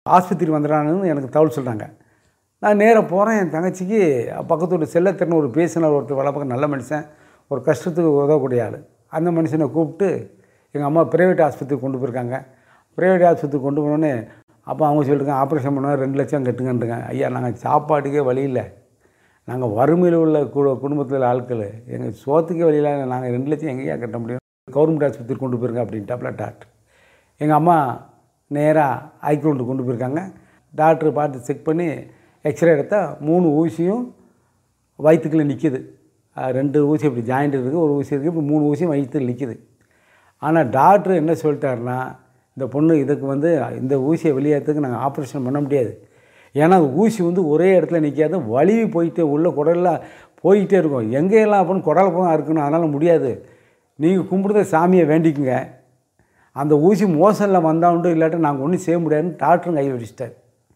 ஆஸ்பத்திரி வந்துடுறான்னு எனக்கு தகவல் சொல்கிறாங்க. நான் நேராக போகிறேன். என் தங்கச்சிக்கு பக்கத்து வீட்டு செல்லத்திறன் ஒரு பேசினார் ஒருத்தர், வளப்பக்கம் நல்ல மனுஷன், ஒரு கஷ்டத்துக்கு உதவக்கூடிய ஆள். அந்த மனுஷனை கூப்பிட்டு எங்கள் அம்மா ப்ரைவேட் ஆஸ்பத்திரி கொண்டு போயிருக்காங்க. ப்ரைவேட் ஆஸ்பத்திரி கொண்டு போனோடனே அப்போ அவங்க சொல்லியிருக்காங்க, ஆப்ரேஷன் பண்ணால் 2 லட்சம் கட்டுங்கன்றுங்க. ஐயா, நாங்கள் சாப்பாட்டுக்கே வழி இல்லை, நாங்கள் வறுமையில் உள்ள குடும்பத்தில் ஆட்கள், எங்கள் சோத்துக்கே வழி இல்லை, நாங்கள் 2 லட்சம் எங்கேயா கட்ட முடியும், கவர்மெண்ட் ஆஸ்பத்திரி கொண்டு போயிருங்க அப்படின்ட்டாப்புல டாக்டர். எங்கள் அம்மா நேராக ஐக்ரௌண்டு கொண்டு போயிருக்காங்க. டாக்டர் பார்த்து செக் பண்ணி எக்ஸ்ரே எடுத்தால் 3 ஊசியும் வயிற்றுக்குள்ளே நிற்கிது. 2 ஊசி இப்படி ஜாயிண்ட் இருக்குது, ஒரு ஊசி இருக்குது, இப்படி 3 ஊசியும் வயிற்றுல நிற்கிது. ஆனால் டாக்டர் என்ன சொல்லிட்டாருன்னா, இந்த பொண்ணு இதுக்கு இந்த ஊசியை வெளியேறதுக்கு நாங்கள் ஆப்ரேஷன் பண்ண முடியாது. ஏன்னா ஊசி ஒரே இடத்துல நிற்காது, வலிவு போயிட்டே உள்ள குடலாம் போயிட்டே இருக்கும், எங்கேயெல்லாம் அப்படின்னு குடலை போக இருக்கணும், அதனால் முடியாது, நீங்கள் கும்பிடுத சாமியை வேண்டிக்குங்க, அந்த ஊசி மோசனில் வந்தாண்டு இல்லாட்டி நாங்கள் ஒன்றும் செய்ய முடியாதுன்னு டாக்டரும் கை வடிச்சிட்டார்.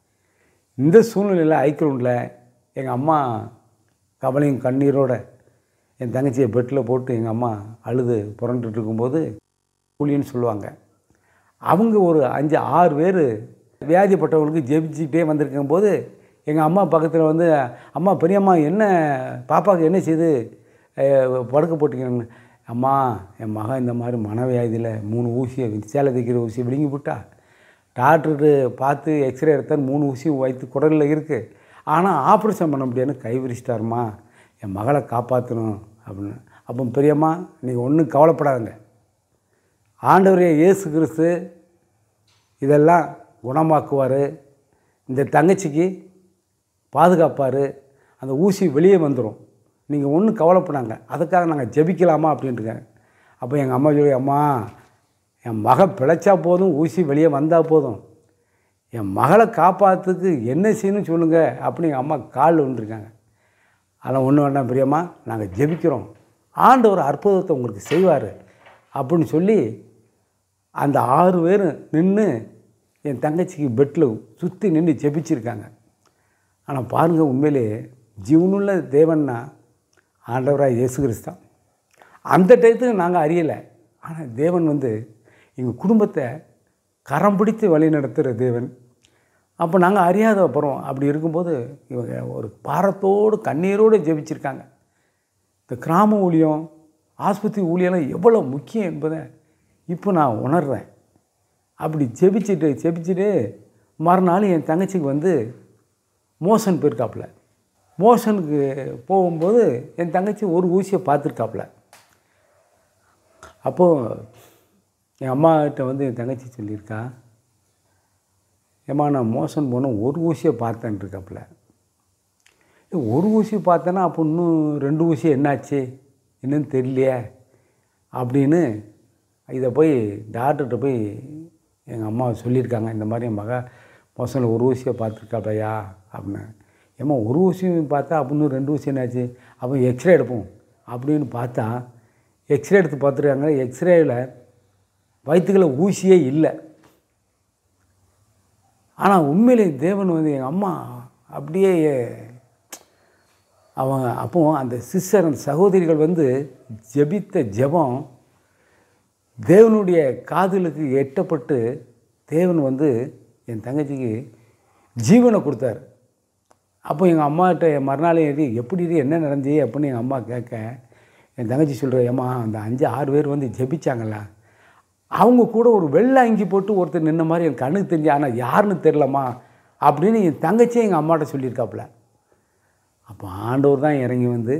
இந்த சூழ்நிலையில் ஐக்ரௌண்டில் எங்கள் அம்மா கவலையும் கண்ணீரோடு என் தங்கச்சியை பெட்டில் போட்டு எங்கள் அம்மா அழுது புரண்டுட்டு இருக்கும்போது கூலின்னு சொல்லுவாங்க. அவங்க ஒரு 5-6 பேர் வியாதிப்பட்டவங்களுக்கு ஜெபிச்சுக்கிட்டே வந்திருக்கும்போது எங்கள் அம்மா பக்கத்தில் அம்மா பெரியம்மா என்ன பாப்பாவுக்கு என்ன செய்து படுக்க போட்டிங்கன்னு, அம்மா என் மகன் இந்த மாதிரி மனவியாதியில் 3 ஊசியை சேலை தைக்கிற ஊசியை விழுங்கி விட்டா, டாக்டரு பார்த்து எக்ஸ்ரே எடுத்தால் 3 ஊசி வயிற்று குடலில் இருக்குது, ஆனால் ஆப்ரேஷன் பண்ண முடியாதுன்னு கை விரிச்சிட்டாருமா, என் மகளை காப்பாற்றணும் அப்படின்னு. அப்போ பெரியம்மா நீங்கள் ஒன்றும் கவலைப்படாதுங்க, ஆண்டவரே இயேசு கிறிஸ்து இதெல்லாம் குணமாக்குவார், இந்த தங்கச்சிக்கு பாதுகாப்பார், அந்த ஊசி வெளியே வந்துடும், நீங்கள் ஒன்றும் கவலைப்படாங்க, அதுக்காக நாங்கள் ஜெபிக்கலாமா அப்படின்ட்டுருக்காங்க. அப்போ எங்கள் அம்மா சொல்லி, அம்மா என் மக பிழைச்சா போதும், ஊசி வெளியே வந்தால் போதும், என் மகளை காப்பாற்றுறதுக்கு என்ன செய்யணும்னு சொல்லுங்கள் அப்படின்னு எங்கள் அம்மா காலில் விழுந்துருக்காங்க. அதெல்லாம் ஒன்றும் வேண்டாம் பெரியம்மா, நாங்கள் ஜெபிக்கிறோம், ஆண்டவர் அற்புதத்தை உங்களுக்கு செய்வார் அப்படின்னு சொல்லி அந்த 6 பேரும் நின்று என் தங்கச்சிக்கு பெட்டில் சுற்றி நின்று ஜெபிச்சிருக்காங்க. ஆனால் பாருங்கள், உண்மையிலே ஜீவனுள்ள தேவன்னா ஆண்டவராக இயேசு கிறிஸ்து. அந்த டயத்துக்கு நாங்கள் அறியலை, ஆனால் தேவன் எங்கள் குடும்பத்தை கரம் பிடித்து வழி நடத்துகிற தேவன். அப்போ நாங்கள் அறியாத அப்புறம் அப்படி இருக்கும்போது இவங்க ஒரு பாரத்தோடு கண்ணீரோடு ஜெபிச்சிருக்காங்க. இந்த கிராம ஊழியம், ஆஸ்பத்திரி ஊழியெல்லாம் எவ்வளோ முக்கியம் என்பதை இப்போ நான் உணர்கிறேன். அப்படி ஜெபிச்சுட்டு மறுநாள் என் தங்கச்சிக்கு மோஷன் போயிருக்காப்புல. மோஷனுக்கு போகும்போது என் தங்கச்சி ஒரு ஊசியை பார்த்துருக்காப்புல. அப்போது என் அம்மாக்கிட்ட என் தங்கச்சி சொல்லியிருக்கா, ஏம்மா நான் மோஷன் போனோம் ஒரு ஊசியை பார்த்தேன் இருக்காப்புல. ஒரு ஊசி பார்த்தேன்னா அப்போ இன்னும் 2 ஊசி என்னாச்சு என்னன்னு தெரியலையே அப்படின்னு இதை போய் டாக்டர்கிட்ட போய் எங்கள் அம்மா சொல்லியிருக்காங்க, இந்த மாதிரி என் மக மோஷனில் ஒரு ஊசியை பார்த்துருக்காப்பையா அப்படின்னு. ஏம்மா ஒரு ஊசியும் பார்த்தா அப்போ இன்னும் 2 ஊசி என்னாச்சு, அப்போ எக்ஸ்ரே எடுப்போம் அப்படின்னு பார்த்தா எக்ஸ்ரே எடுத்து பார்த்துருக்காங்க. எக்ஸ்ரேயில் வயிற்றுக்குள்ள ஊசியே இல்லை. ஆனால் உண்மையிலே தேவன் எங்கள் அம்மா அப்படியே அவங்க அப்போ அந்த சிஸ்டர் அந்த சகோதரிகள் ஜெபித்த ஜெபம் தேவனுடைய காதுகளுக்கு எட்டப்பட்டு தேவன் என் தங்கச்சிக்கு ஜீவனை கொடுத்தார். அப்போ எங்கள் அம்மாகிட்ட மறுநாள் எப்படி என்ன நடந்துச்சு அப்படின்னு எங்கள் அம்மா கேட்க என் தங்கச்சி சொல்கிற, ஏம்மா அந்த 5-6 பேர் ஜெபிச்சாங்கல்ல, அவங்க கூட ஒரு வெள்ளை அங்கி போட்டு ஒருத்தர் நின்ன மாதிரி எனக்கு கண்ணுக்கு தெரிஞ்சு, ஆனால் யாருன்னு தெரிலம்மா அப்படின்னு என் தங்கச்சியை எங்கள் அம்மாட்ட சொல்லியிருக்காப்புல. அப்போ ஆண்டவர் தான் இறங்கி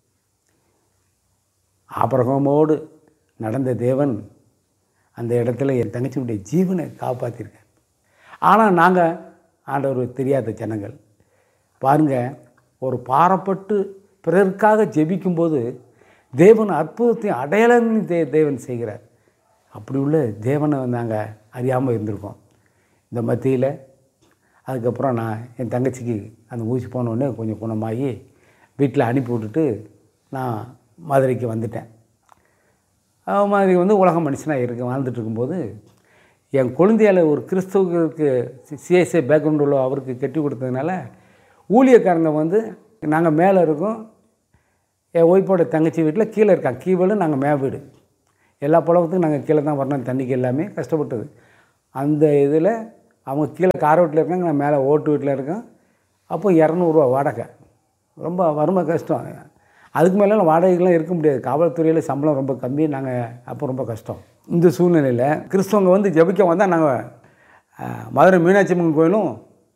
ஆபிரகாமோடு நடந்த தேவன் அந்த இடத்துல என் தங்கச்சியுடைய ஜீவனை காப்பாற்றிருக்கார். ஆனால் நாங்கள் ஆண்டவர் தெரியாத ஜனங்கள் பாருங்கள், ஒரு பாரப்பட்டு பிறருக்காக ஜெபிக்கும்போது தேவன் அற்புதத்தையும் அடையாளங்களையும் தேவன் செய்கிறார். அப்படி உள்ள தேவனை நாங்கள் அறியாமல் இருந்திருக்கோம். இந்த மத்தியில் அதுக்கப்புறம் நான் என் தங்கச்சிக்கு அந்த ஊசி போனோடனே கொஞ்சம் குணமாகி வீட்டில் அனுப்பி விட்டுட்டு நான் மதுரைக்கு வந்துட்டேன். மதுரை உலக மனுஷனாக வாழ்ந்துட்டு இருக்கும்போது என் குழந்தையால் ஒரு கிறிஸ்தவர்களுக்கு சிஎஸ்ஐ பேக்ரவுண்ட் உள்ள அவருக்கு கட்டி கொடுத்ததுனால ஊழியக்காரங்க நாங்கள் மேலே இருக்கோம், என் ஒய்ஃபோட தங்கச்சி வீட்டில் கீழே இருக்காங்க, கீழே நாங்கள் மே வீடு, எல்லா புலவத்துக்கும் நாங்கள் கீழே தான் வரணும், தண்ணிக்கு எல்லாமே கஷ்டப்பட்டது. அந்த இதில் அவங்க கீழே கார் வீட்டில் இருக்காங்க, நான் மேலே ஓட்டு வீட்டில் இருக்கேன். அப்போ 200 வாடகை. ரொம்ப வறுமை கஷ்டம். அதுக்கு மேலே வாடகைக்கெலாம் இருக்க முடியாது. காவல்துறையில் சம்பளம் ரொம்ப கம்மி. நாங்கள் அப்போ ரொம்ப கஷ்டம். இந்த சூழ்நிலையில் கிறிஸ்தவங்க வந்து ஜெபிக்க வந்தால் நாங்கள் மதுரை மீனாட்சி அம்மன் கோயிலும்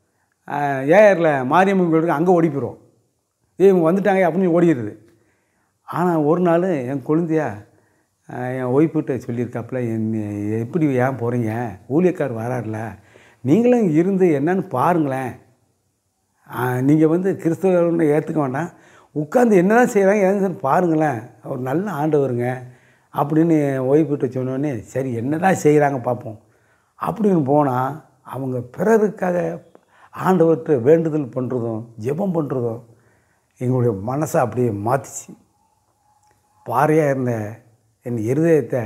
ஏஆரில் மாரியம்மன் கோயிலுக்கு அங்கே ஓடி போயிடுவோம். இவங்க வந்துட்டாங்க அப்படின்னு ஓடிடுது. ஆனால் ஒரு நாள் என் குழந்தையா என் ஒய்ஃப்கிட்ட சொல்லியிருக்காப்புல, எப்படி ஏன் போகிறீங்க, ஊழியக்கார் வராருல, நீங்களும் இருந்து என்னன்னு பாருங்களேன், நீங்கள் வந்து கிறிஸ்தவர்னு ஏற்றுக்க வேண்டாம், உட்காந்து என்ன தான் செய்கிறாங்க ஏன்னு பாருங்களேன், ஒரு நல்ல ஆண்டவருங்க அப்படின்னு என் ஒய்ஃப்கிட்ட சொன்னோடனே, சரி என்ன தான் செய்கிறாங்க பார்ப்போம் அப்படின்னு போனால், அவங்க பிறருக்காக ஆண்டவர்கிட்ட வேண்டுதல் பண்ணுறதும் ஜெபம் பண்ணுறதும் எங்களுடைய மனசை அப்படியே மாற்றிச்சு. பாறையாக இருந்த என் இருதயத்தை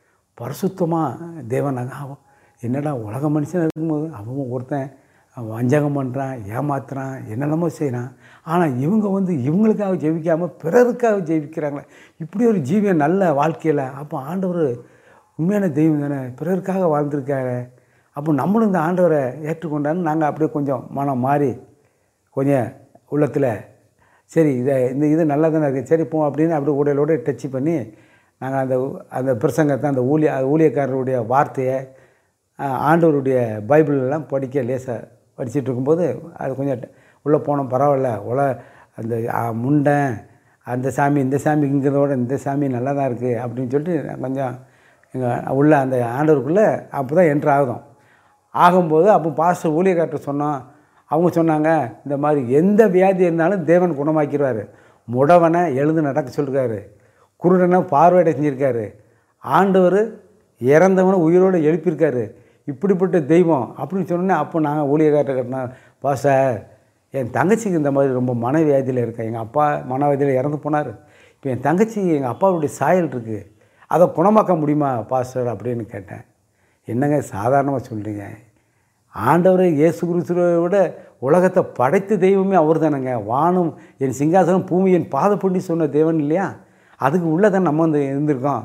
பரிசுத்தமாக தேவனாக, என்னடா உலக மனுஷன் இருக்கும்போது அவன் ஒருத்தன் வஞ்சகம் பண்ணுறான், ஏமாத்துறான், என்னென்னமோ செய்கிறான், ஆனால் இவங்க வந்து இவங்களுக்காக ஜெபிக்காமல் பிறருக்காக ஜெபிக்கிறாங்களே, இப்படி ஒரு ஜீவியம் நல்ல வாழ்க்கையில். அப்போ ஆண்டவர் உண்மையான தெய்வம் தானே, பிறருக்காக வாழ்ந்துருக்காரு, அப்போ நம்மளும் இந்த ஆண்டவரை ஏற்றுக்கொண்டான்னு நாங்கள் அப்படியே கொஞ்சம் மனம் மாறி கொஞ்சம் உள்ளத்தில் சரி இது நல்லா தானே இருக்குது, சரி போ அப்படின்னு அப்படியே உடையோட டச் பண்ணி நாங்கள் அந்த பிரசங்கத்தை அந்த ஊழியக்காரருடைய வார்த்தையை ஆண்டவருடைய பைபிளெல்லாம் படிக்க லேசாக படிச்சுட்டு இருக்கும்போது அது கொஞ்சம் உள்ளே போனோம். பரவாயில்ல, அந்த முண்டை அந்த சாமி இந்த சாமிங்கிறதோட இந்த சாமி நல்லா தான் இருக்குது அப்படின்னு சொல்லிட்டு கொஞ்சம் எங்கள் உள்ள அந்த ஆண்டவருக்குள்ளே அப்போ தான் என்ட்ரு ஆகும்போது அப்போ பாஸ்டர் ஊழியக்கார்ட்ட சொன்னோம். அவங்க சொன்னாங்க, இந்த மாதிரி எந்த வியாதி இருந்தாலும் தேவன் குணமாக்கிடுவார், முடவனை எழுந்து நடக்க சொல்லியிருக்காரு, குருடனை பார்வையிட செஞ்சுருக்காரு, ஆண்டவர் இறந்தவனை உயிரோடு எழுப்பியிருக்காரு, இப்படிப்பட்ட தெய்வம் அப்படின்னு சொன்னோன்னே அப்போ நாங்கள் ஊழியக்கார்ட்ட கட்டினோம், பாஸ்டர் என் தங்கச்சிக்கு இந்த மாதிரி ரொம்ப மனவியாதியில் இருக்கேன், எங்கள் அப்பா மனவியாதியில் இறந்து போனார், இப்போ என் தங்கச்சி எங்கள் அப்பாவுடைய சாயல் இருக்குது, அதை குணமாக்க முடியுமா பாஸ்டர் அப்படின்னு கேட்டேன். என்னங்க சாதாரணமாக சொல்கிறீங்க, ஆண்டவர் இயேசு கிறிஸ்துவை விட உலகத்தை படைத்த தெய்வமே அவர் தானேங்க, வானம் என் சிங்காசனம் பூமி என் பாதப்பண்ணி சொன்ன தேவன் இல்லையா, அதுக்கு உள்ளே தான் நம்ம வந்து இருந்திருக்கோம்.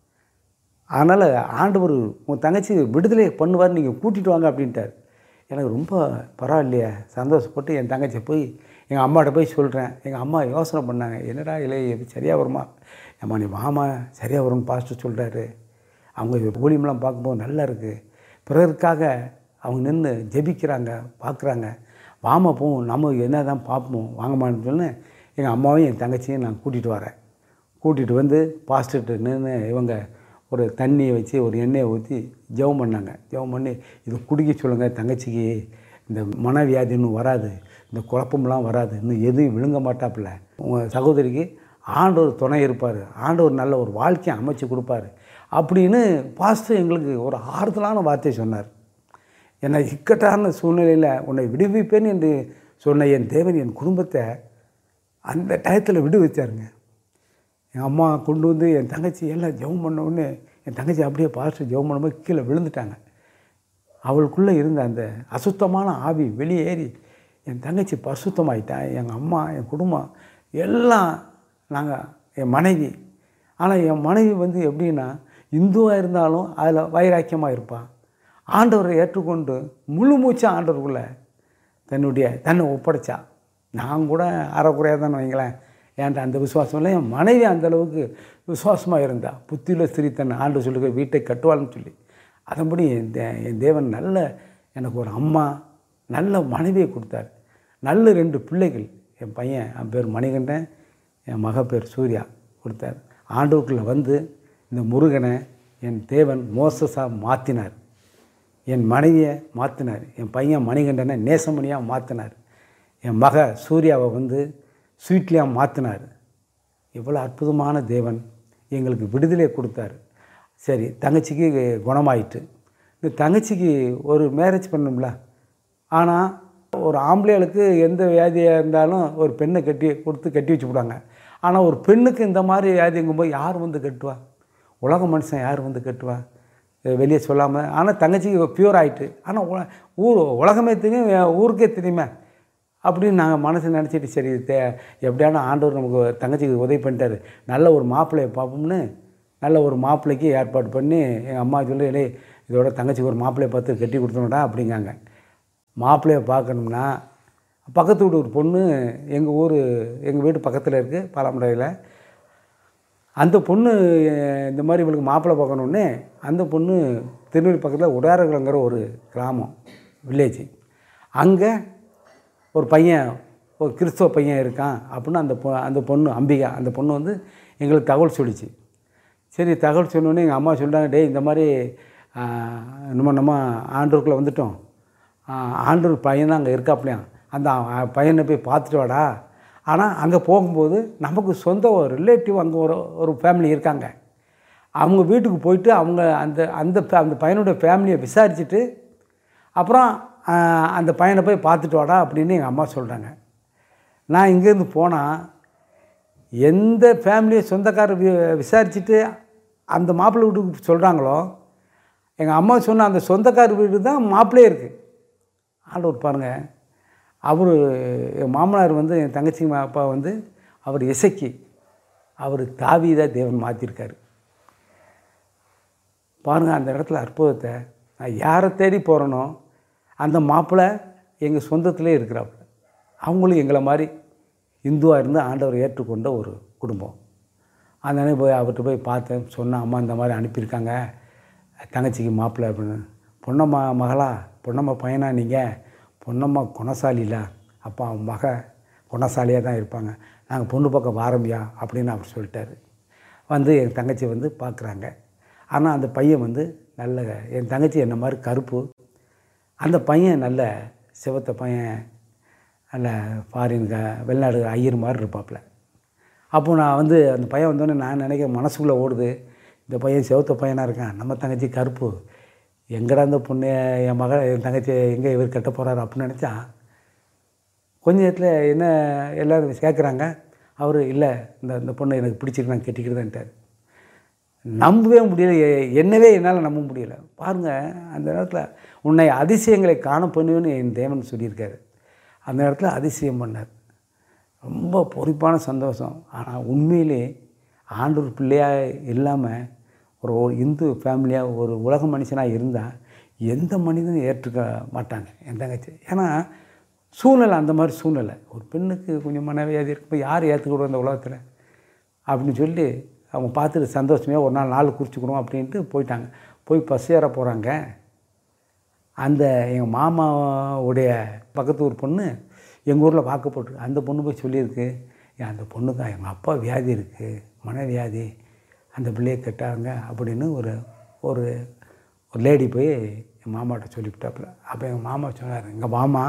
அதனால் ஆண்டவர் உன் தங்கச்சி விடுதலை பண்ணுவார், நீங்கள் கூட்டிகிட்டு வாங்க அப்படின்ட்டார். எனக்கு ரொம்ப பரவாயில்லையே சந்தோஷப்பட்டு என் தங்கச்சி போய் எங்கள் அம்மாட்ட போய் சொல்கிறேன். எங்கள் அம்மா யோசனை பண்ணாங்க, என்னடா இல்லை இது சரியாக வருமா, அம்மா நீ மாமா சரியாக வரும்னு பாஸ்டர் சொல்கிறாரு, அவங்க ஊழியம்லாம் பார்க்கும்போது நல்லா இருக்குது, பிறருக்காக அவங்க நின்று ஜெபிக்கிறாங்க பார்க்குறாங்க, வாமா போவோம் நம்ம என்ன தான் பார்ப்போம் வாங்கம்மான்னு சொல்லி எங்கள் அம்மாவையும் என் தங்கச்சியும் நான் கூட்டிகிட்டு வரேன். கூட்டிகிட்டு வந்து பாஸ்டர்கிட்ட நின்று இவங்க ஒரு தண்ணியை வச்சு ஒரு எண்ணெயை ஊற்றி ஜெபம் பண்ணாங்க. ஜெபம் பண்ணி இது குடிக்க சொல்லுங்கள், தங்கச்சிக்கு இந்த மனவியாதி இன்னும் வராது, இந்த குழப்பம்லாம் வராது, இன்னும் எதுவும் விழுங்க மாட்டாப்புல, உங்கள் சகோதரிக்கு ஆண்டவர் துணை இருப்பார், ஆண்டவர் நல்ல ஒரு வாழ்க்கையை அமைச்சு கொடுப்பாரு அப்படின்னு பாஸ்டர் எங்களுக்கு ஒரு ஆறுதலான வார்த்தையை சொன்னார். என்னை இக்கட்டான சூழ்நிலையில் உன்னை விடுவிப்பேன் என்று சொன்ன என் தேவன் என் குடும்பத்தை அந்த டயத்தில் விடுவிச்சாருங்க. என் அம்மா கொண்டு வந்து என் தங்கச்சி எல்லாம் ஜெபம் பண்ண உடனே என் தங்கச்சி அப்படியே பாஸ்டர் ஜெபம் பண்ணும்போது கீழே விழுந்துட்டாங்க. அவளுக்குள்ளே இருந்த அந்த அசுத்தமான ஆவி வெளியேறி என் தங்கச்சி பசுத்தமாயிட்டேன். எங்கள் அம்மா என் குடும்பம் எல்லாம் நாங்கள் என் மனைவி. ஆனால் என் மனைவி வந்து எப்படின்னா இந்துவாக இருந்தாலும் அதில் வைராக்கியமாக இருப்பாள். ஆண்டவரை ஏற்றுக்கொண்டு முழு மூச்சு ஆண்டவருக்குள்ளே தன்னை ஒப்படைச்சா. நான் கூட அறக்குறையாக தான் வைங்களேன், ஏன்ட்ட அந்த விசுவாசம் இல்லை. என் மனைவி அந்தளவுக்கு விசுவாசமாக இருந்தாள். புத்தியில் ஸ்திரீ தன் ஆண்டு சொல்லுங்க வீட்டை கட்டுவாள்னு சொல்லி, அதன்படி என் தேவன் நல்ல எனக்கு ஒரு அம்மா நல்ல மனைவியை கொடுத்தார். நல்ல 2 பிள்ளைகள், என் பையன் என் பேர் மணிகண்டன், என் மக பேர் சூர்யா கொடுத்தார். ஆண்டவருக்குள்ளே வந்து இந்த முருகனை என் தேவன் மோசஸாக மாற்றினார், என் மனைவியை மாற்றினார், என் பையன் மணிகண்டனை நேசமணியாக மாற்றினார், என் மக சூர்யாவை வந்து ஸ்வீட்லியாக மாற்றினார். இவ்வளோ அற்புதமான தேவன் எங்களுக்கு விடுதலை கொடுத்தார். சரி, தங்கச்சிக்கு குணமாயிட்டு. இந்த தங்கச்சிக்கு ஒரு மேரேஜ் பண்ணணும்ல. ஆனால் ஒரு ஆம்பளைகளுக்கு எந்த வியாதியாக இருந்தாலும் ஒரு பெண்ணை கட்டி வச்சு விடுவாங்க. ஆனால் ஒரு பெண்ணுக்கு இந்த மாதிரி வியாதிங்கும்போது யார் வந்து கட்டுவா, உலக மனுஷன் யார் வந்து கட்டுவா, வெளியே சொல்லாமல். ஆனால் தங்கச்சிக்கு ப்யூர் ஆகிட்டு, ஆனால் உலகமே தெரியும், ஊருக்கே தெரியுமே அப்படின்னு நாங்கள் மனசு நினச்சிட்டு சரி எப்படியான ஆண்டவர் நமக்கு தங்கச்சிக்கு உதவி பண்ணிட்டார், நல்ல ஒரு மாப்பிள்ளையை பார்ப்போம்னு நல்ல ஒரு மாப்பிள்ளைக்கு ஏற்பாடு பண்ணி எங்கள் அம்மா சொல்லி இதோட தங்கச்சிக்கு ஒரு மாப்பிள்ளையை பார்த்து கட்டி கொடுத்தோம்டா அப்படிங்காங்க. மாப்பிள்ளையை பார்க்கணும்னா பக்கத்து வீட்டு ஒரு பொண்ணு எங்கள் வீட்டு பக்கத்தில் இருக்குது பாலாமடையில். அந்த பொண்ணு இந்த மாதிரி இவளுக்கு மாப்பிள்ளை பார்க்கணுன்னே அந்த பொண்ணு திருநெல்வேலி பக்கத்தில் உடையாரகுளங்கிற ஒரு கிராமம் வில்லேஜ். அங்கே ஒரு பையன் ஒரு கிறிஸ்தவ பையன் இருக்கான் அப்படின்னு அந்த பொண்ணு அம்பிகா அந்த பொண்ணு வந்து எங்களுக்கு தகவல் சொல்லிச்சு. சரி தகவல் சொன்னோன்னே எங்கள் அம்மா சொல்கிறாங்க, டேய் இந்த மாதிரி நம்ம ஆண்டூருக்குள்ளே வந்துட்டோம், ஆண்டூர் பையன் தான் அங்கே இருக்காப்லையாம், அந்த பையனை போய் பார்த்துட்டு வாடா. ஆனால் அங்கே போகும்போது நமக்கு சொந்த ஒரு ரிலேட்டிவ் அங்கே ஒரு ஃபேமிலி இருக்காங்க, அவங்க வீட்டுக்கு போயிட்டு அவங்க அந்த பையனுடைய ஃபேமிலியை விசாரிச்சுட்டு அப்புறம் அந்த பையனை போய் பார்த்துட்டு வாடா அப்படின்னு எங்கள் அம்மா சொல்கிறாங்க. நான் இங்கேருந்து போனால் எந்த ஃபேமிலியை சொந்தக்காரர் விசாரிச்சுட்டு அந்த மாப்பிள்ளை வீட்டுக்கு சொல்கிறாங்களோ, எங்கள் அம்மா சொன்ன அந்த சொந்தக்காரர் வீடு தான் மாப்பிள்ளையே இருக்குது. ஆண்டவர் பாருங்கள், அவர் என் மாமனார் வந்து என் தங்கச்சி அப்பா வந்து அவர் இசைக்கு அவர் தாவீதா தேவன் மாற்றிருக்காரு பாருங்கள். அந்த இடத்துல அற்புதத்தை நான் யாரை தேடி போகிறேனோ அந்த மாப்பிள்ளை எங்கள் சொந்தத்திலே இருக்கிறாப்புல. அவங்களும் எங்களை மாதிரி இந்துவாக இருந்து ஆண்டவர் ஏற்றுக்கொண்ட ஒரு குடும்பம். அதனால போய் அவர்கிட்ட போய் பார்த்தேன், சொன்னேன், அம்மா இந்த மாதிரி அனுப்பியிருக்காங்க தங்கச்சிக்கு மாப்பிள்ளை அப்படின்னு. பொன்னம்மா மகளா, பொன்னம்மா பையனா நீங்கள்? பொன்னம்மா குணசாலியில், அப்போ அவன் மக குணசாலியாக தான் இருப்பாங்க, நாங்கள் பொண்ணு பக்கம் வாரம்பியா அப்படின்னு அவர் சொல்லிட்டார். வந்து என் தங்கச்சி வந்து பார்க்குறாங்க. ஆனால் அந்த பையன் வந்து நல்ல, என் தங்கச்சி என்ன மாதிரி கருப்பு, அந்த பையன் நல்ல சிவத்த பையன், நல்ல ஃபாரின் வெளிநாடு ஐயர் மாதிரி இருப்பாப்புல. அப்போது நான் வந்து அந்த பையன் வந்தோடனே நான் நினைக்க மனசுக்குள்ளே ஓடுது, இந்த பையன் சிவத்த பையனாக இருக்கான், நம்ம தங்கச்சி கருப்பு, எங்கடா அந்த பொண்ணு என் என் தங்கச்சி எங்கே இவர் கட்ட போகிறாரு அப்படின்னு நினச்சா, கொஞ்ச நேரத்தில் என்ன எல்லோரும் கேட்குறாங்க, அவர் இல்லை இந்த பொண்ணை எனக்கு பிடிச்சிருக்கு நான் கட்டிக்கிறதுன்ட்டார். நம்பவே முடியல, என்னவே என்னால் நம்ப முடியலை. பாருங்கள், அந்த நேரத்தில் உன்னை அதிசயங்களை காண பண்ணுவேன்னு என் தேவன் சொல்லியிருக்காரு. அந்த இடத்துல அதிசயம் பண்ணார். ரொம்ப பொறுப்பான சந்தோஷம். ஆனால் உண்மையிலே ஆண்டவர் பிள்ளையாக இல்லாமல் ஒரு இந்து ஃபேமிலியாக ஒரு உலக மனுஷனாக இருந்தால் எந்த மனிதனும் ஏற்றுக்க மாட்டாங்க என் தங்கச்சி. ஏன்னா சூழ்நிலை அந்த மாதிரி சூழ்நிலை. ஒரு பெண்ணுக்கு கொஞ்சம் மனவியாதி இருக்கும்போது யார் ஏற்றுக்கிடுவோம் இந்த உலகத்தில் அப்படின்னு சொல்லி அவங்க பார்த்துட்டு சந்தோஷமே ஒரு நாள் குறிச்சிக்கணும் அப்படின்ட்டு போயிட்டாங்க. போய் பஸ் ஏற போகிறாங்க. அந்த எங்கள் மாமாவுடைய பக்கத்து ஒரு பொண்ணு எங்கள் ஊரில் வாக்கப்பட்டு அந்த பொண்ணு போய் சொல்லியிருக்கு, அந்த பொண்ணுக்கு எங்கள் அப்பா வியாதி இருக்குது, மனவியாதி, அந்த பிள்ளையை கட்டாங்க அப்படின்னு ஒரு லேடி போய் என் மாமாட்ட சொல்லிவிட்டாப்புல. அப்போ எங்கள் மாமா சொன்னார், எங்கள் மாமா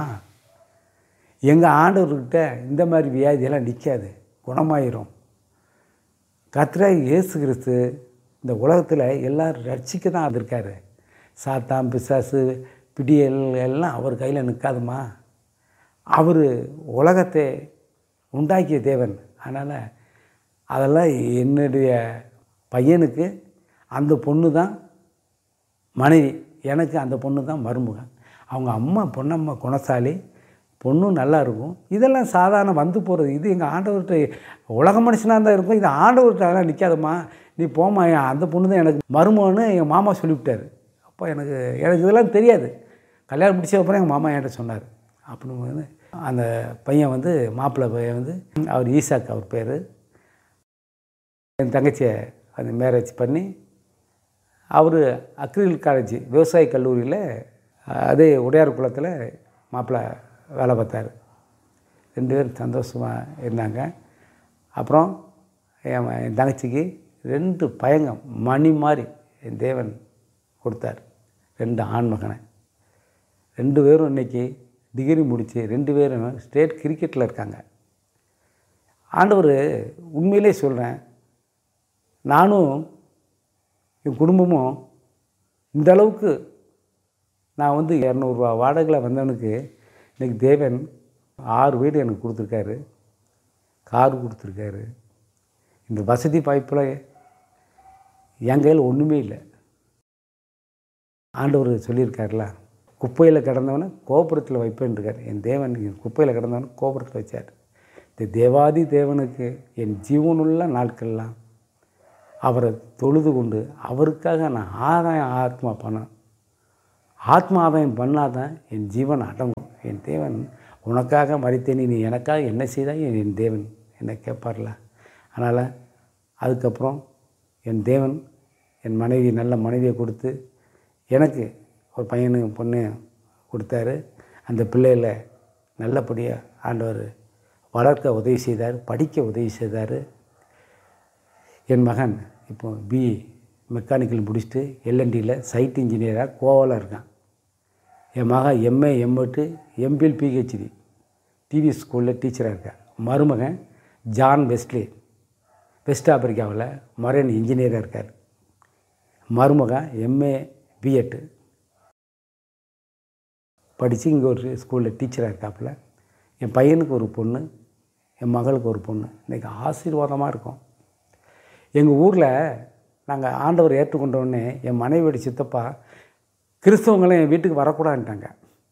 எங்கள் ஆண்டவர்கிட்ட இந்த மாதிரி வியாதியெல்லாம் நிற்காது, குணமாயிரும். கர்த்தராகிய இயேசு கிறிஸ்து இந்த உலகத்தில் எல்லோரும் ரட்சிக்க தான் இருக்கார். சாத்தான் பிசாசு பிடியல் எல்லாம் அவர் கையில் நிற்காதுமா. அவர் உலகத்தை உண்டாக்கிய தேவன். அதனால் அதெல்லாம் என்னுடைய பையனுக்கு அந்த பொண்ணு தான் மனைவி, எனக்கு அந்த பொண்ணு தான் மருமகன். அவங்க அம்மா பொன்னம்மா குணசாலி, பொண்ணும் நல்லா இருக்கும். இதெல்லாம் சாதாரண வந்து போகிறது. இது எங்கள் ஆண்டவர்கிட்ட உலக மனுஷனாக தான் இருக்கும். இது ஆண்டவர்கிட்ட அதெல்லாம் நிற்காதம்மா, நீ போமா, அந்த பொண்ணு தான் எனக்கு மருமகன்னு எங்கள் மாமா சொல்லிவிட்டார். அப்போ எனக்கு இதெல்லாம் தெரியாது. கல்யாணம் முடிச்ச அப்புறம் எங்கள் மாமா என்கிட்ட சொன்னார். அப்படின்னு அந்த பையன் வந்து மாப்பிள்ளை பையன் வந்து அவர் ஈசாக் அவர் பேர். என் தங்கச்சியை அந்த மேரேஜ் பண்ணி அவர் அக்ரில் காலேஜ் விவசாய கல்லூரியில் அதே உடையார் குளத்தில் மாப்பிள்ளை வேலை பார்த்தார். 2 பேரும் சந்தோஷமாக இருந்தாங்க. அப்புறம் என் தங்கச்சிக்கு 2 பையங்க மணி மாதிரி என் தேவன் கொடுத்தார். 2 ஆண் மகனை. 2 பேரும் இன்றைக்கி டிகிரி முடித்து 2 பேரும் ஸ்டேட் கிரிக்கெட்டில் இருக்காங்க. ஆண்டவர் உண்மையிலே சொல்கிறேன், நானும் என் குடும்பமும் இந்த அளவுக்கு நான் வந்து 200 ரூபா வாடகையில் வந்தவனுக்கு இன்றைக்கி தேவன் 6 வீடு எனக்கு கொடுத்துருக்காரு, கார் கொடுத்துருக்காரு. இந்த வசதி வாய்ப்பில் என் கையில் ஒன்றுமே இல்லை. ஆண்டவர் சொல்லியிருக்காருல, குப்பையில் கிடந்தவனை கோபுரத்தில் வைப்பேன்ருக்கார். என் தேவன் குப்பையில் கிடந்தவனை கோபுரத்தில் வச்சார். இந்த தேவாதி தேவனுக்கு என் ஜீவனுள்ள நாட்கள்லாம் அவரை தொழுது கொண்டு அவருக்காக நான் ஆதாயம் ஆத்மா பணம் ஆத்மாதாயம் பண்ணாதான் என் ஜீவன் அடங்கும். என் தேவன் உனக்காக மரித்தேன், நீ எனக்காக என்ன செய்தால் என் தேவன் என்னை கேட்பார்ல. அதனால் அதுக்கப்புறம் என் தேவன் என் மனைவி நல்ல மனைவியை கொடுத்து எனக்கு ஒரு பையனு பொண்ணு கொடுத்தாரு. அந்த பிள்ளைகளை நல்லபடியாக ஆண்டவர் வளர்க்க உதவி செய்தார், படிக்க உதவி செய்தார். என் மகன் இப்போ பிஇ மெக்கானிக்கல் முடிச்சுட்டு எல்என்டியில் சைட் இன்ஜினியராக கோவாவில் இருக்கான். என் மகன் MA M.Ed MPL PhD TV ஸ்கூலில் டீச்சராக இருக்கேன். மருமகன் ஜான் வெஸ்ட்லி வெஸ்ட் ஆப்பிரிக்காவில் மரைன் இன்ஜினியராக இருக்கார். மருமகன் எம்ஏ பிஎட்டு படித்து இங்கே ஒரு ஸ்கூலில் டீச்சராக இருக்காப்புல. என் பையனுக்கு ஒரு பொண்ணு, என் மகளுக்கு ஒரு பொண்ணு. இன்றைக்கி ஆசீர்வாதமாக இருக்கும். எங்கள் ஊரில் நாங்கள் ஆண்டவர் ஏற்றுக்கொண்டோடனே என் மனைவியோட சித்தப்பா கிறிஸ்தவங்களும் என் வீட்டுக்கு வரக்கூடாதுன்ட்டாங்க.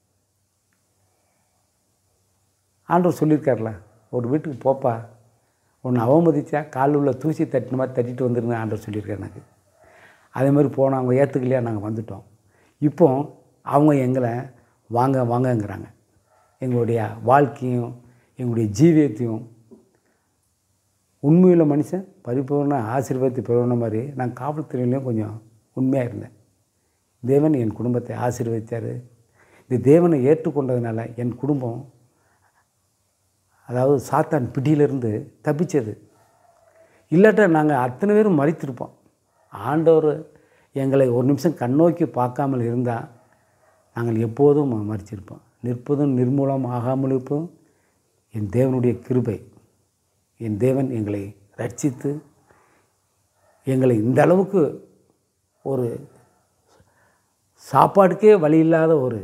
ஆண்டவர் சொல்லியிருக்கார்ல, ஒரு வீட்டுக்கு போப்பா, ஒன்று அவமதித்தா காலில் உள்ள தூசி தட்டின மாதிரி தட்டிட்டு வந்துருங்க ஆண்டவர் சொல்லியிருக்காரு எனக்கு. அதே மாதிரி போனோம், அவங்க ஏற்றுக்கலையா நாங்கள் வந்துவிட்டோம். இப்போ அவங்க எங்களை வாங்க வாங்கங்கிறாங்க. எங்களுடைய வாழ்க்கையும் எங்களுடைய ஜீவியத்தையும் உண்மையுள்ள மனுஷன் பரிபூர்ண ஆசீர்வாதத்தை பெறுவன மாதிரி நான் காவல்துறையிலையும் கொஞ்சம் உண்மையாக இருந்தேன். தேவன் என் குடும்பத்தை ஆசீர்வதித்தார். இந்த தேவனை ஏற்றுக்கொண்டதுனால என் குடும்பம், அதாவது சாத்தான் பிடியிலிருந்து தப்பிச்சது. இல்லாட்ட நாங்கள் அத்தனை பேரும் மறித்திருப்போம். ஆண்டவர் எங்களை ஒரு நிமிஷம் கண்ணோக்கி பார்க்காமல் இருந்தால் நாங்கள் எப்போதும் மறிச்சிருப்போம். நிற்பதும் நிர்மூலம் ஆகாமல் இருப்போம். என் தேவனுடைய கிருபை, என் தேவன் எங்களை ரட்சித்து எங்களை இந்த அளவுக்கு ஒரு சாப்பாடுக்கே வழி இல்லாத ஒரு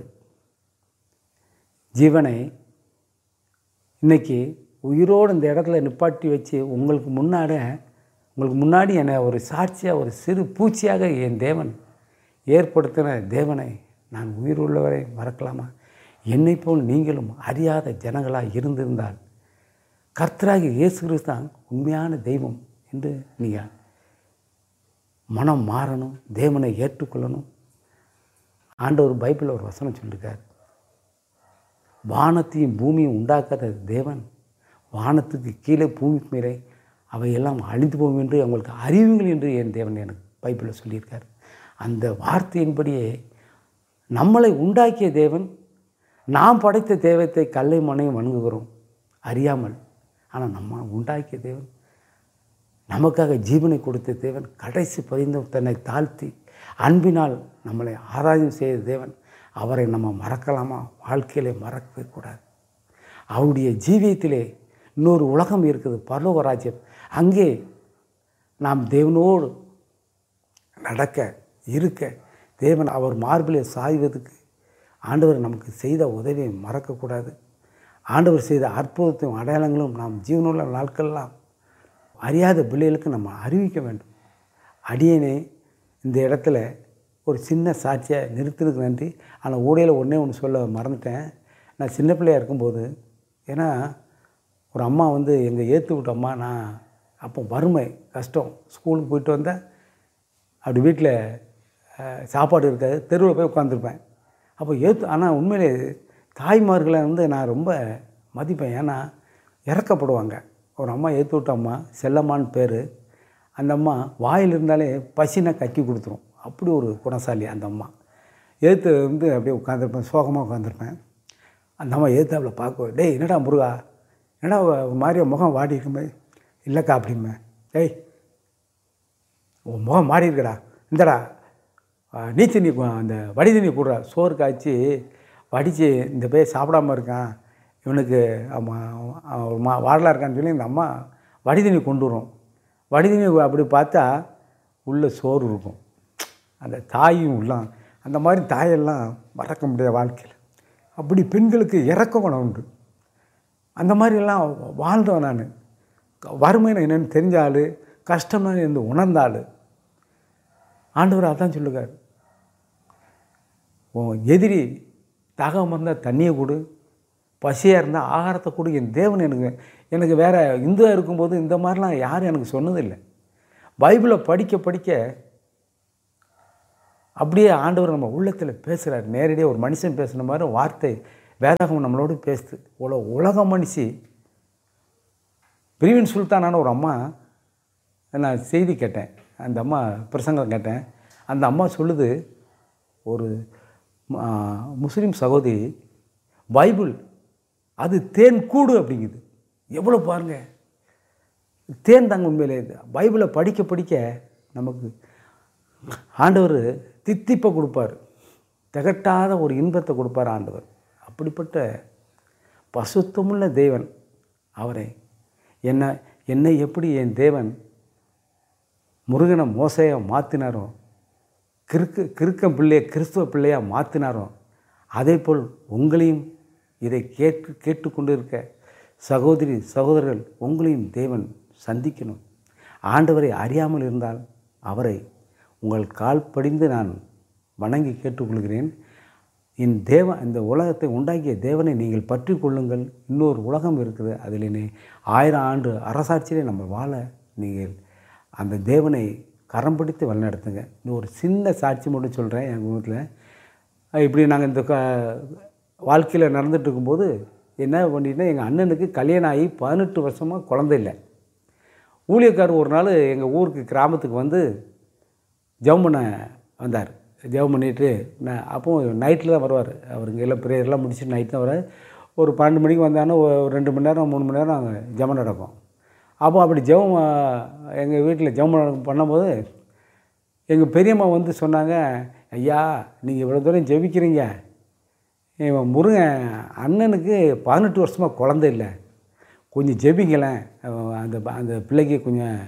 ஜீவனை இன்றைக்கி உயிரோடு இந்த இடத்துல நிப்பாட்டி வச்சு உங்களுக்கு முன்னாடி என்னை ஒரு சாட்சியாக, ஒரு சிறு பூச்சியாக என் தேவன் ஏற்படுத்தின தேவனை நான் உயிர் உள்ளவரை மறக்கலாமா? என்னை போல் நீங்களும் அறியாத ஜனங்களாக இருந்திருந்தால் கர்த்தராகிய இயேசு கிறிஸ்து தான் உண்மையான தெய்வம் என்று நீங்கள் மனம் மாறணும், தேவனை ஏற்றுக்கொள்ளணும். ஆண்டவர் பைபிளில் ஒரு வசனம் சொல்லியிருக்கார், வானத்தையும் பூமியும் உண்டாக்காத தேவன் வானத்துக்கு கீழே பூமிக்கு மேலே அவையெல்லாம் அழிந்து போகும் என்று அவங்களுக்கு அறிவுங்கள் என்று என் தேவன் எனக்கு பைபிளில் சொல்லியிருக்கார். அந்த வார்த்தையின்படியே நம்மளை உண்டாக்கிய தேவன், நாம் படைத்த தெய்வத்தை கல்லை மண்ணையும் வணங்குகிறோம் அறியாமல். ஆனால் நம்ம உண்டாக்கிய தேவன், நமக்காக ஜீவனை கொடுத்த தேவன், கடைசி பரிந்தும் தன்னை தாழ்த்தி அன்பினால் நம்மளை ஆராய்ச்சி செய்த தேவன், அவரை நம்ம மறக்கலாமா? வாழ்க்கையிலே மறக்கவே கூடாது. அவருடைய ஜீவியத்திலே இன்னொரு உலகம் இருக்குது, பரலோக ராஜ்யம். அங்கே நாம் தேவனோடு நடக்க இருக்க தேவன் அவர் மார்பிலே சாய்வதற்கு ஆண்டவர் நமக்கு செய்த உதவியை மறக்கக்கூடாது. ஆண்டவர் செய்த அற்புதத்தையும் அடையாளங்களும் நாம் ஜீவனுள்ள நாட்கள்லாம் அறியாத பிள்ளைகளுக்கு நம்ம அறிவிக்க வேண்டும். அடியேனே இந்த இடத்துல ஒரு சின்ன சாட்சியாக நிறுத்தினதுக்கு நன்றி. ஆனால் ஊடையில் ஒன்று சொல்ல மறந்துட்டேன். நான் சின்ன பிள்ளையாக இருக்கும்போது, ஏன்னா ஒரு அம்மா வந்து எங்கள் ஏற்று விட்ட அம்மா, நான் அப்போ வறுமை கஷ்டம், ஸ்கூலுக்கு போயிட்டு வந்தேன், அப்படி வீட்டில் சாப்பாடு இருக்காது, தெருவில் போய் உட்காந்துருப்பேன். அப்போ ஆனால் உண்மையிலே தாய்மார்களை வந்து நான் ரொம்ப மதிப்பேன். ஏன்னா இறக்கப்படுவாங்க. ஒரு அம்மா ஏற்று விட்ட அம்மா, செல்லம்மான்னு பேர். அந்த அம்மா வாயில் இருந்தாலே பசினா கக்கி கொடுத்துரும், அப்படி ஒரு குணசாலி அந்த அம்மா. ஏற்று வந்து அப்படியே உட்காந்துருப்பேன், சோகமாக உட்காந்துருப்பேன். அந்த அம்மா ஏற்று பார்க்க, டேய் என்னடா முருகா, என்னடா மாதிரியா முகம் வாடி இருக்குமே? இல்லைக்கா அப்படிமே. டேய் உன் முகம் மாறி இருக்கடா, இந்தடா நீ தண்ணி, அந்த வடி தண்ணி கூடுறா, சோறு காய்ச்சி வடித்து இந்த பேர் சாப்பிடாமல் இருக்கான், இவனுக்கு வாடலாக இருக்கான்னு சொல்லி இந்த அம்மா வடி தண்ணி கொண்டு வரும். வடி தண்ணி அப்படி பார்த்தா உள்ளே சோறு இருக்கும். அந்த தாயும் உள்ளாம், அந்த மாதிரி தாயெல்லாம் மறக்க முடியாத வாழ்க்கையில். அப்படி பெண்களுக்கு இறக்க குணம் உண்டு. அந்த மாதிரிலாம் வாழ்ந்தவன் நான். வறுமைன்னு என்னென்னு தெரிஞ்ச ஆள், கஷ்டம்னா இருந்து உணர்ந்த ஆள். ஆண்டவர் அதான் சொல்லுவார், உன் எதிரி தாகம் இருந்தால் தண்ணியை கொடு, பசியாக இருந்தால் ஆகாரத்தை கொடு. என் தேவன் எனக்கு வேறு இந்துவாக இருக்கும்போது இந்த மாதிரிலாம் யாரும் எனக்கு சொன்னதில்லை. பைபிளை படிக்க படிக்க அப்படியே ஆண்டவர் நம்ம உள்ளத்தில் பேசுகிறார். நேரடியாக ஒரு மனுஷன் பேசுன மாதிரி வார்த்தை வேதாகமம் நம்மளோடு பேசுது. உலக மனுஷி பிரவீன் சுல்தானான ஒரு அம்மா, நான் செய்தி கேட்டேன், அந்த அம்மா பிரசங்கம் கேட்டேன். அந்த அம்மா சொல்லுது, ஒரு முஸ்லீம் சகோதரி பைபிள் அது தேன் கூடு அப்படிங்குது. எவ்வளோ பாருங்கள், தேன் தாங்க உண்மையிலே. பைபிளை படிக்க படிக்க நமக்கு ஆண்டவர் தித்திப்பை கொடுப்பார், திகட்டாத ஒரு இன்பத்தை கொடுப்பார் ஆண்டவர். அப்படிப்பட்ட பசுத்தமுள்ள தேவன் அவரை என்னை எப்படி என் தேவன் முருகனை மோசையை மாற்றினாரோ, கிறுக்கம் பிள்ளையை கிறிஸ்துவ பிள்ளையாக மாற்றினாரோ, அதே போல் உங்களையும் இதை கேட்டுக்கொண்டு இருக்க சகோதரி சகோதரர்கள் உங்களையும் தேவன் சந்திக்கணும். ஆண்டவரை அறியாமல் இருந்தால் அவரை உங்கள் கால் படிந்து நான் வணங்கி கேட்டுக்கொள்கிறேன். இந்த உலகத்தை உண்டாக்கிய தேவனை நீங்கள் பற்றி கொள்ளுங்கள். இன்னொரு உலகம் இருக்குது, அதில் 1000 ஆண்டு அரசாட்சியிலே நம்ம வாழ நீங்கள் அந்த தேவனை கரம் பிடித்து வழிநடத்துங்க. இன்னும் ஒரு சின்ன சாட்சி மட்டும் சொல்கிறேன். எங்கள் வீட்டில் இப்படி நாங்கள் இந்த வாழ்க்கையில் நடந்துட்டு இருக்கும்போது என்ன பண்ணிட்டோன்னா, எங்கள் அண்ணனுக்கு கல்யாணம் ஆகி 18 வருஷமாக குழந்தை இல்லை. ஊழியக்காரர் ஒரு நாள் எங்கள் ஊருக்கு கிராமத்துக்கு வந்து ஜெபம் பண்ண வந்தார். ஜெபம் பண்ணிவிட்டு அப்போது நைட்டில் தான் வருவார். அவருங்க எல்லாம் ப்ரேயர்லாம் முடிச்சுட்டு நைட் தான் வரார். ஒரு 12 மணிக்கு வந்தாங்கன்னா ஒரு 2 மணி நேரம் 3 மணி நேரம் அங்கே ஜெபம் நடக்கும். அப்போ அப்படி ஜெபம் எங்கள் வீட்டில் ஜெபம் பண்ணும்போது எங்கள் பெரியம்மா வந்து சொன்னாங்க, ஐயா நீங்கள் இவ்வளோ தூரம் ஜெபிக்கிறீங்க, இவன் முருகன் அண்ணனுக்கு 18 வருஷமாக குழந்தை இல்லை, கொஞ்சம் ஜெபிங்களேன், அந்த பிள்ளைக்கு கொஞ்சம்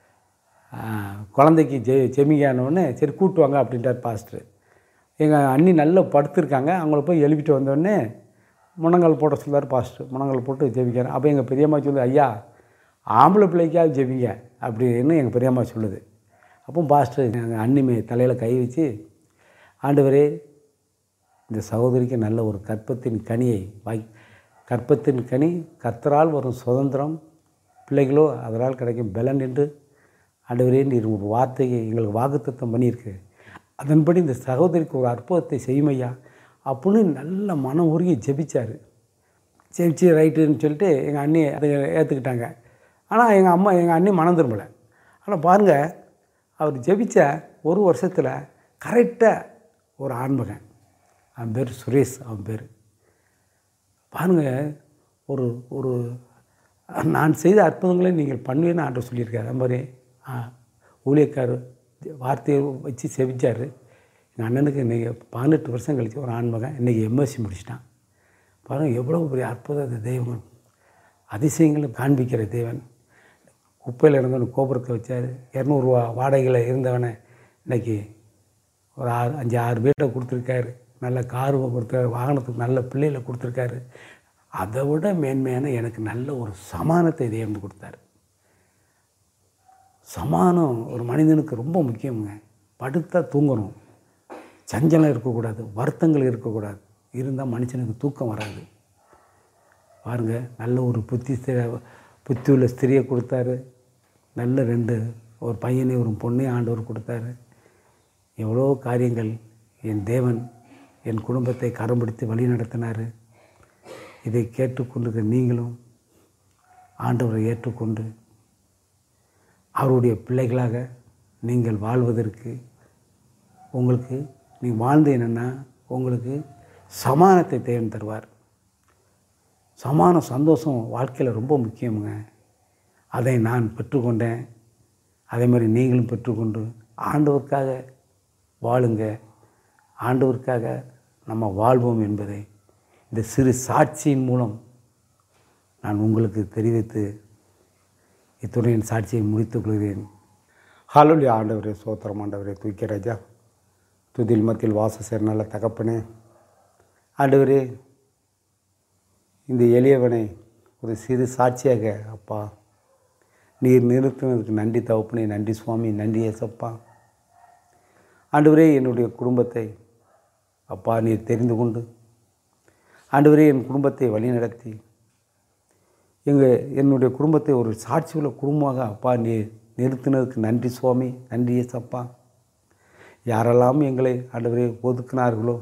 குழந்தைக்கு ஜெமிக்கானோடனே சரி கூட்டுவாங்க அப்படின்ட்டார் பாஸ்டர். எங்கள் அண்ணி நல்லா படுத்துருக்காங்க, அவங்கள போய் எழுப்பிட்டு வந்தோடனே முனங்கால் போட சொல்லார் பாஸ்டர். முனங்கால் போட்டு ஜெபிக்கிறேன். அப்போ எங்கள் பெரியம்மா சொல்லுது, ஐயா ஆம்பளை பிள்ளைக்காக ஜெபிங்க அப்படின்னு எங்கள் பெரியம்மா சொல்லுது. அப்போ பாஸ்டர் எங்கள் அண்ணிமே தலையில் கை வச்சு, ஆண்டவரே இந்த சகோதரிக்கு நல்ல ஒரு கற்பத்தின் கனியை கற்பத்தின் கனி கர்த்தரால் வரும் சுதந்திரம், பிள்ளைகளோ அதனால் கிடைக்கும் பலன் என்று ஆண்டவரே நீர் ஒரு வார்த்தையை எங்களுக்கு வாக்குத்தத்தம் பண்ணியிருக்கு, அதன்படி இந்த சகோதரிக்கு ஒரு அற்புதத்தை செய்யுமையா அப்படின்னு நல்ல மனம் உருகி ஜெபிச்சார். ஜெபிச்சு ரைட்டுன்னு சொல்லிட்டு எங்கள் அண்ணி அதை ஏற்றுக்கிட்டாங்க. ஆனால் எங்கள் அண்ணி மனம் திரும்பலை. ஆனால் பாருங்கள், அவர் ஜெபிச்ச ஒரு வருஷத்தில் கரெக்டாக ஒரு ஆண்மகன், அவன் பேர் சுரேஷ், அவன் பேர் பாருங்கள், ஒரு நான் செய்த அற்புதங்களை நீங்கள் பண்ணுவேன்னு ஆண்டவர் சொல்லியிருக்காரு. அது மாதிரி ஊழியக்காரர் வார்த்தையை வச்சு செவிச்சார். எங்கள் அண்ணனுக்கு இன்றைக்கி 18 வருஷம் கழித்து ஒரு ஆண்மகன் இன்றைக்கி எம்எஸ்சி முடிச்சிட்டான். பாருங்கள் எவ்வளோ பெரிய அற்புத தெய்வம், அதிசயங்களை காண்பிக்கிற தேவன். குப்பையில் இருந்தவனை கோபுரத்தை வச்சார். 200 ரூபா வாடகையில் இருந்தவனை இன்றைக்கி ஒரு 5-6 வீட்டை கொடுத்துருக்காரு. நல்ல காரு கொடுத்தாரு, வாகனத்துக்கு நல்ல பிள்ளைகளை கொடுத்துருக்காரு. அதை விட மேன்மையான எனக்கு நல்ல ஒரு சமானத்தை தேவன் கொடுத்தாரு. சமானம் ஒரு மனிதனுக்கு ரொம்ப முக்கியங்க. படுத்தா தூங்கணும், சஞ்சலம் இருக்கக்கூடாது, வருத்தங்கள் இருக்கக்கூடாது. இருந்தால் மனுஷனுக்கு தூக்கம் வராது. பாருங்கள், நல்ல ஒரு புத்தி உள்ள ஸ்திரியை கொடுத்தாரு. நல்ல ஒரு பையனை ஒரு பொண்ணையும் ஆண்டவர் கொடுத்தாரு. எவ்வளோ காரியங்கள் என் தேவன் என் குடும்பத்தை கரம் பிடித்து வழி நடத்தினார். இதை கேட்டுக்கொண்டிருக்க நீங்களும் ஆண்டவரை ஏற்றுக்கொண்டு அவருடைய பிள்ளைகளாக நீங்கள் வாழ்வதற்கு உங்களுக்கு நீங்கள் வாழ்ந்து என்னென்னா உங்களுக்கு சமானத்தை தேவன் தருவார். சமானம் சந்தோஷம் வாழ்க்கையில் ரொம்ப முக்கியமுங்க. அதை நான் பெற்றுக்கொண்டேன். அதே மாதிரி நீங்களும் பெற்றுக்கொண்டு ஆண்டவருக்காக வாழுங்க. ஆண்டவருக்காக நம்ம வாழ்வோம் என்பதை இந்த சிறு சாட்சியின் மூலம் நான் உங்களுக்கு தெரிவித்து இத்துறையின் சாட்சியை முடித்துக் கொள்கிறேன். ஹல்லேலூயா. ஆண்டவரே சோத்திரம். ஆண்டவரே தூக்கிய ராஜா, துதில் மத்தியில் வாச சேர் நல்ல தகப்பனே, ஆண்டவரே இந்த எளியவனை ஒரு சிறு சாட்சியாக அப்பா நீர் நிறுத்தினதுக்கு நன்றி தகப்பனே, நன்றி சுவாமி, நன்றி ஏசப்பா. ஆண்டவரே என்னுடைய குடும்பத்தை அப்பா நீர் தெரிந்து கொண்டு ஆண்டவரே என் குடும்பத்தை வழிநடத்தி என்னுடைய குடும்பத்தை ஒரு சாட்சியுள்ள குடும்பமாக அப்பா நீர் நிறுத்தினதுக்கு நன்றி சுவாமி, நன்றி ஏசப்பா. யாரெல்லாம் எங்களை ஆண்டவரே ஒதுக்கினார்களோ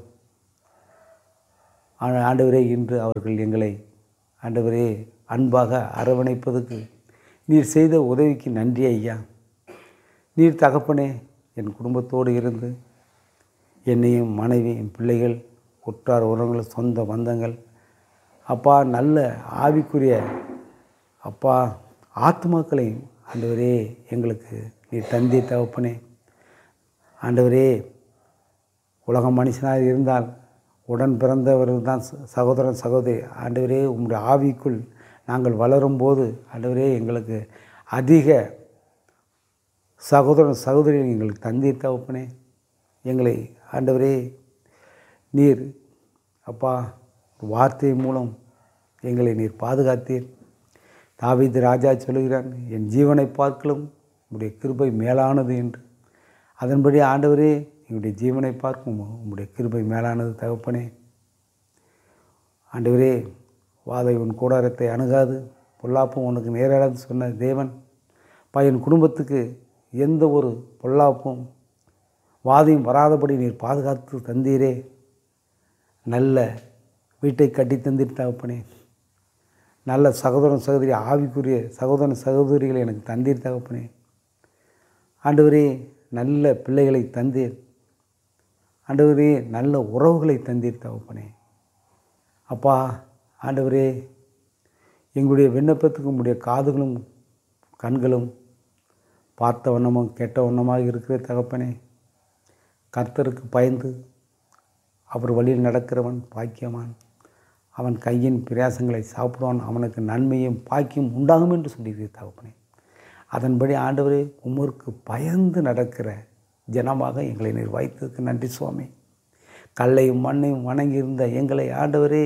ஆண்டவரே இன்று அவர்கள் எங்களை ஆண்டவரே அன்பாக அரவணைப்பதற்கு நீர் செய்த உதவிக்கு நன்றி ஐயா. நீர் தகப்பனே என் குடும்பத்தோடு இருந்து என்னையும் மனைவி என் பிள்ளைகள் உற்றார் உறவுகள் சொந்த பந்தங்கள் அப்பா நல்ல ஆவிக்குரிய அப்பா ஆத்மாக்களை ஆண்டவரே எங்களுக்கு நீர் தந்தை தகப்பனே. ஆண்டவரே உலக மனுஷனாக இருந்தால் உடன் பிறந்தவர்கள் தான் சகோதரன் சகோதரி. ஆண்டவரே உங்களுடைய ஆவிக்குள் நாங்கள் வளரும்போது ஆண்டவரே எங்களுக்கு அதிக சகோதரன் சகோதரிகள் எங்களுக்கு தந்தீர் தகப்பனே. எங்களை ஆண்டவரே நீர் அப்பா வார்த்தை மூலம் எங்களை நீர் பாதுகாத்தீர். தாவீது ராஜா சொல்லுகிறான், என் ஜீவனை பார்க்கலும் உம்முடைய கிருபை மேலானது என்று. அதன்படி ஆண்டவரே எங்களுடைய ஜீவனை பார்க்கும் உம்முடைய கிருபை மேலானது தகப்பனே. ஆண்டவரே வாதை உன் கூடாரத்தை அணுகாது, பொல்லாப்பும் உனக்கு நேராது சொன்ன தேவன் என் குடும்பத்துக்கு எந்த ஒரு பொல்லாப்பும் வாதையும் வராதபடி நீர் பாதுகாத்து தந்தீரே. நல்ல வீட்டை கட்டி தந்தீர் தகப்பனே. நல்ல சகோதரன் சகோதரி ஆவிக்குரிய சகோதரன் சகோதரிகளை எனக்கு தந்தீர் தகப்பனே. ஆண்டவரே நல்ல பிள்ளைகளை தந்தீர். ஆண்டவரே நல்ல உறவுகளை தந்தீர் தகப்பனே. அப்பா ஆண்டவரே எங்களுடைய விண்ணப்பத்துக்கு உங்களுடைய காதுகளும் கண்களும் பார்த்த வண்ணமும் கேட்ட வண்ணமாக இருக்கிற தகப்பனே. கர்த்தருக்கு பயந்து அவர் வழியில் நடக்கிறவன் பாக்கியவான், அவன் கையின் பிரயாசங்களை சாப்பிடுவான், அவனுக்கு நன்மையும் பாக்கியம் உண்டாகும் என்று சொல்லியிருக்கிற தகப்பனே. அதன்படி ஆண்டவரே உமருக்கு பயந்து நடக்கிற ஜனமாக எங்களை நீர் வைத்ததுக்கு நன்றி சுவாமி. கல்லையும் மண்ணையும் வணங்கியிருந்த எங்களை ஆண்டவரே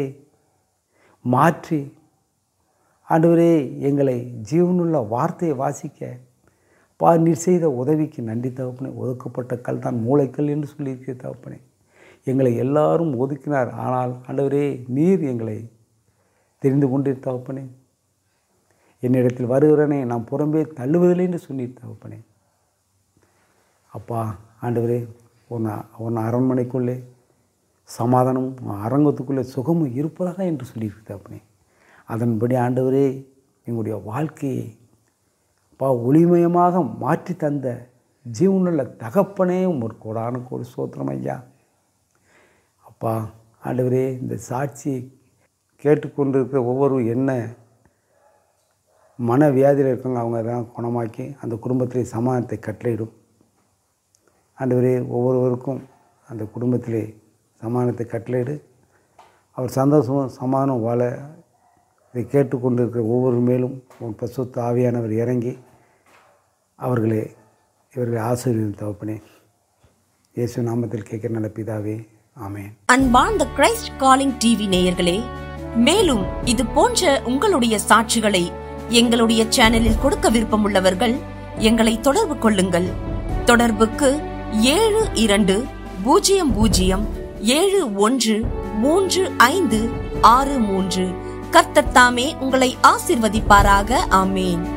மாற்றி ஆண்டவரே எங்களை ஜீவனுள்ள வார்த்தையை வாசிக்க நீர் செய்த உதவிக்கு நன்றி தகப்பனே. ஒதுக்கப்பட்ட கல் தான் மூளைக்கல் என்று சொல்லியிருக்கிற தகப்பனே. எங்களை எல்லாரும் ஒதுக்கினார், ஆனால் ஆண்டவரே நீர் எங்களை தெரிந்து கொண்டீர் தகப்பனே. என்னிடத்தில் வருகிறனே நாம் புறம்பே தள்ளுவதில்லை என்று சொன்னீர் தகப்பனே. அப்பா ஆண்டவரே உன் அரண்மனைக்குள்ளே சமாதானமும் அரங்கத்துக்குள்ளே சுகமும் இருப்பதாக என்று சொல்லியிருக்கு தகப்பனே. அதன்படி ஆண்டவரே எங்களுடைய வாழ்க்கையை ஒளிமயமாக மாற்றி தந்த ஜீவனுள்ள தகப்பனே ஒரு கோடான கோடி சோத்திரம் ஐயா. அப்பா ஆண்டவரே இந்த சாட்சியை கேட்டுக்கொண்டிருக்கிற ஒவ்வொரு என்ன மனவியாதியில் இருக்காங்க அவங்க தான் குணமாக்கி அந்த குடும்பத்திலே சமாதானத்தை கட்டளையிடும். ஆண்டவரே ஒவ்வொருவருக்கும் அந்த குடும்பத்திலே சமாதானத்தை கட்டளையிடு. அவர் சந்தோஷமும் சமாதானம் வாழ இதை கேட்டுக்கொண்டிருக்கிற ஒவ்வொரு மேலும் உன் பசுத்த ஆவியானவர் இறங்கி இவர்களை ஆசீர்வதியும் தகப்பனே. இயேசு நாமத்தில் கேட்கிற நல்ல பிதாவே, ஆமென். அன்பார்ந்த கிரைஸ்ட் காலிங் டிவி நேயர்களே, மேலும் இது போன்ற உங்களுடைய சாட்சிகளை எங்களுடைய சேனலில் கொடுக்க விருப்பமுள்ளவர்கள் எங்களை தொடர்பு கொள்ளுங்கள். தொடர்புக்கு 7200713563. கர்த்தர் தாமே உங்களை ஆசீர்வதிப்பாராக. ஆமென்.